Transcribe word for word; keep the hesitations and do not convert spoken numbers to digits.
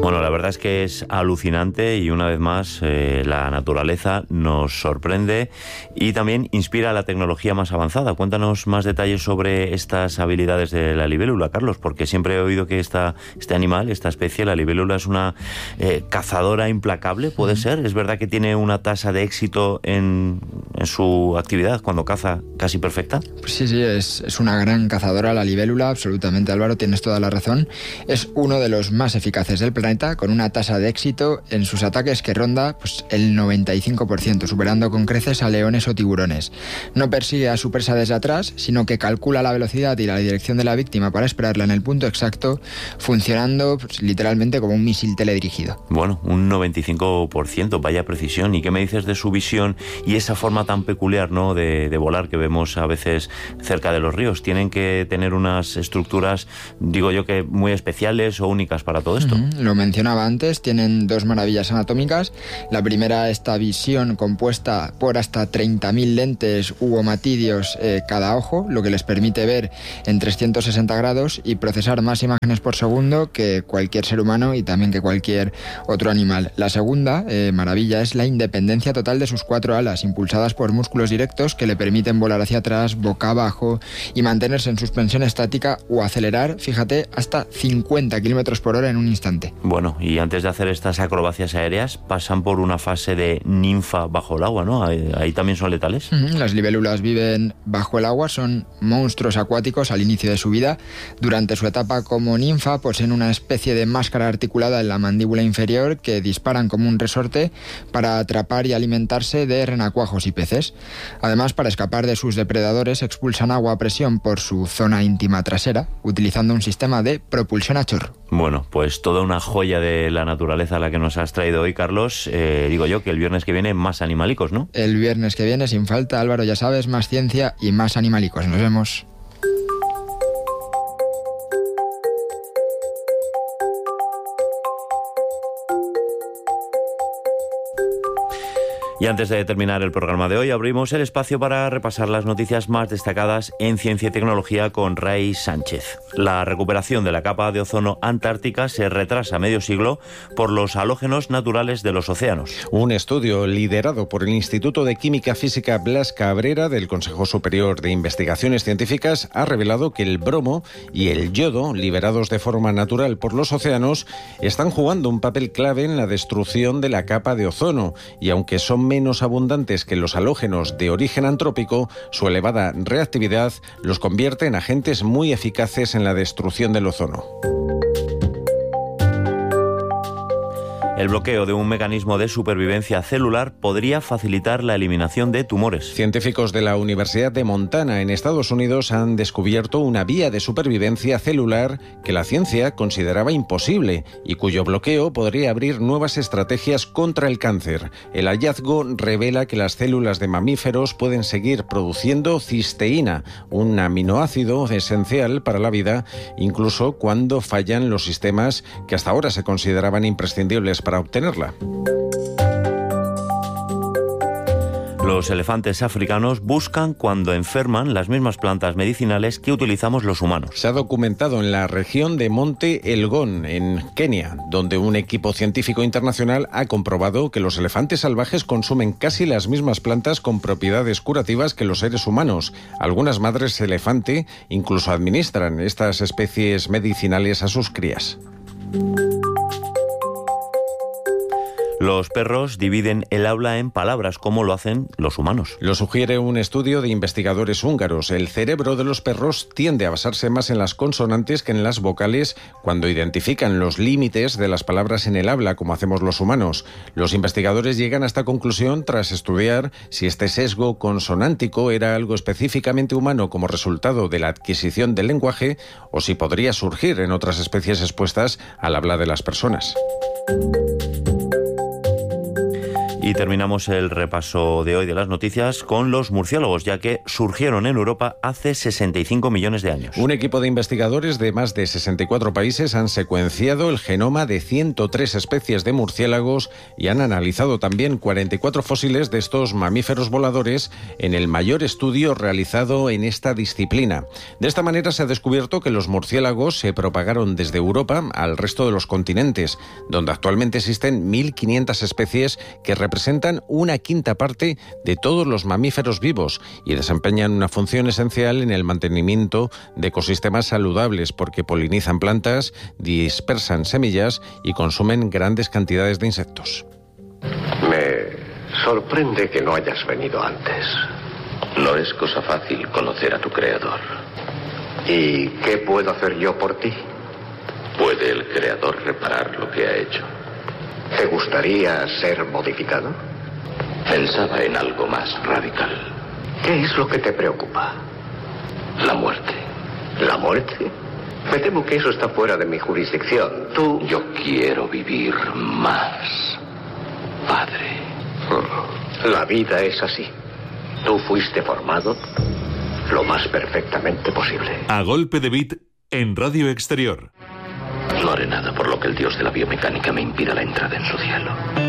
Bueno, la verdad es que es alucinante y una vez más eh, la naturaleza nos sorprende y también inspira la tecnología más avanzada. Cuéntanos más detalles sobre estas habilidades de la libélula, Carlos, porque siempre he oído que esta, este animal, esta especie, la libélula, es una eh, cazadora implacable, ¿puede ser? ¿Es verdad que tiene una tasa de éxito en, en su actividad cuando caza casi perfecta? Pues sí, sí, es, es una gran cazadora la libélula, absolutamente, Álvaro, tienes toda la razón. Es uno de los más eficaces del planeta, con una tasa de éxito en sus ataques que ronda pues, el noventa y cinco por ciento, superando con creces a leones o tiburones. No persigue a su presa desde atrás, sino que calcula la velocidad y la dirección de la víctima para esperarla en el punto exacto, funcionando pues, literalmente como un misil teledirigido. Bueno, un noventa y cinco por ciento, vaya precisión. ¿Y qué me dices de su visión y esa forma tan peculiar, ¿no?, de, de volar que vemos a veces cerca de los ríos? ¿Tienen que tener unas estructuras, digo yo, que muy especiales o únicas para todo esto? Uh-huh. Lo mencionaba antes, tienen dos maravillas anatómicas. La primera, esta visión compuesta por hasta treinta mil lentes u omatidios eh, cada ojo, lo que les permite ver en trescientos sesenta grados y procesar más imágenes por segundo que cualquier ser humano y también que cualquier otro animal. La segunda eh, maravilla es la independencia total de sus cuatro alas, impulsadas por músculos directos que le permiten volar hacia atrás, boca abajo y mantenerse en suspensión estática o acelerar, fíjate, hasta cincuenta kilómetros por hora en un instante. Bueno, y antes de hacer estas acrobacias aéreas pasan por una fase de ninfa bajo el agua, ¿no? Ahí, ahí también son letales. Las libélulas viven bajo el agua, son monstruos acuáticos al inicio de su vida. Durante su etapa como ninfa poseen una especie de máscara articulada en la mandíbula inferior que disparan como un resorte para atrapar y alimentarse de renacuajos y peces. Además, para escapar de sus depredadores, expulsan agua a presión por su zona íntima trasera, utilizando un sistema de propulsión a chorro. Bueno, pues toda una joya de la naturaleza a la que nos has traído hoy, Carlos. Eh, digo yo que el viernes que viene más animalicos, ¿no? El viernes que viene, sin falta, Álvaro, ya sabes, más ciencia y más animalicos. Nos vemos. Y antes de terminar el programa de hoy, abrimos el espacio para repasar las noticias más destacadas en ciencia y tecnología con Ray Sánchez. La recuperación de la capa de ozono antártica se retrasa medio siglo por los halógenos naturales de los océanos. Un estudio liderado por el Instituto de Química Física Blas Cabrera del Consejo Superior de Investigaciones Científicas ha revelado que el bromo y el yodo, liberados de forma natural por los océanos, están jugando un papel clave en la destrucción de la capa de ozono, y aunque son menos abundantes que los halógenos de origen antrópico, su elevada reactividad los convierte en agentes muy eficaces en la destrucción del ozono. El bloqueo de un mecanismo de supervivencia celular podría facilitar la eliminación de tumores. Científicos de la Universidad de Montana, en Estados Unidos, han descubierto una vía de supervivencia celular que la ciencia consideraba imposible y cuyo bloqueo podría abrir nuevas estrategias contra el cáncer. El hallazgo revela que las células de mamíferos pueden seguir produciendo cisteína, un aminoácido esencial para la vida, incluso cuando fallan los sistemas que hasta ahora se consideraban imprescindibles para obtenerla. Los elefantes africanos buscan cuando enferman las mismas plantas medicinales que utilizamos los humanos. Se ha documentado en la región de Monte Elgon, en Kenia, donde un equipo científico internacional ha comprobado que los elefantes salvajes consumen casi las mismas plantas con propiedades curativas que los seres humanos. Algunas madres elefante incluso administran estas especies medicinales a sus crías. Los perros dividen el habla en palabras, como lo hacen los humanos. Lo sugiere un estudio de investigadores húngaros. El cerebro de los perros tiende a basarse más en las consonantes que en las vocales cuando identifican los límites de las palabras en el habla, como hacemos los humanos. Los investigadores llegan a esta conclusión tras estudiar si este sesgo consonántico era algo específicamente humano como resultado de la adquisición del lenguaje o si podría surgir en otras especies expuestas al habla de las personas. Y terminamos el repaso de hoy de las noticias con los murciélagos, ya que surgieron en Europa hace sesenta y cinco millones de años. Un equipo de investigadores de más de sesenta y cuatro países han secuenciado el genoma de ciento tres especies de murciélagos y han analizado también cuarenta y cuatro fósiles de estos mamíferos voladores en el mayor estudio realizado en esta disciplina. De esta manera se ha descubierto que los murciélagos se propagaron desde Europa al resto de los continentes, donde actualmente existen mil quinientas especies que representan una quinta parte de todos los mamíferos vivos y desempeñan una función esencial en el mantenimiento de ecosistemas saludables porque polinizan plantas, dispersan semillas y consumen grandes cantidades de insectos. Me sorprende que no hayas venido antes. No es cosa fácil conocer a tu creador. ¿Y qué puedo hacer yo por ti? ¿Puede el creador reparar lo que ha hecho? ¿Te gustaría ser modificado? Pensaba en algo más radical. ¿Qué es lo que te preocupa? La muerte. ¿La muerte? Me temo que eso está fuera de mi jurisdicción. Tú... Yo quiero vivir más, padre. La vida es así. Tú fuiste formado lo más perfectamente posible. A golpe de beat en Radio Exterior. No haré nada por lo que el dios de la biomecánica me impida la entrada en su cielo.